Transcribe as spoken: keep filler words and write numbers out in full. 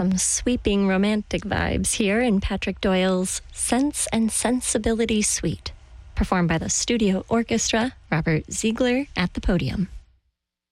some sweeping romantic vibes here in Patrick Doyle's Sense and Sensibility Suite, performed by the Studio Orchestra, Robert Ziegler at the podium.